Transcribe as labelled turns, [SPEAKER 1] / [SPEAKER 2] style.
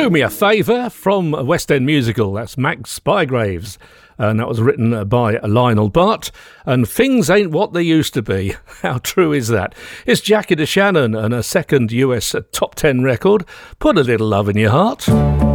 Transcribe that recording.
[SPEAKER 1] Do Me a Favour from a West End musical. That's Max Bygraves. And that was written by Lionel Bart. And things ain't what they used to be. How true is that? It's Jackie DeShannon and a second US top 10 record. Put a little love in your heart.